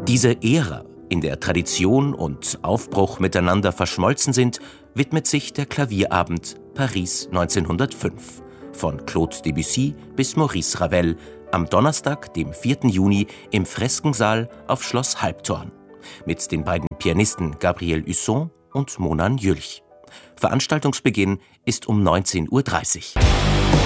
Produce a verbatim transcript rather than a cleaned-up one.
Diese Ära, in der Tradition und Aufbruch miteinander verschmolzen sind, widmet sich der Klavierabend Paris neunzehnhundertfünf. Von Claude Debussy bis Maurice Ravel am Donnerstag, dem vierten Juni im Freskensaal auf Schloss Halbtorn. Mit den beiden Pianisten Gabriel Husson und Monan Jülch. Veranstaltungsbeginn ist um neunzehn Uhr dreißig.